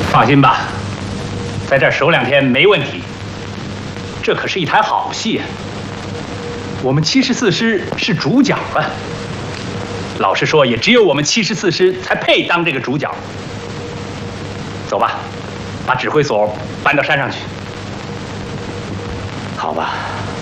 放心吧，在这儿守2天没问题。这可是一台好戏啊！我们74师是主角啊。老实说，也只有我们74师才配当这个主角。走吧，把指挥所搬到山上去。好吧。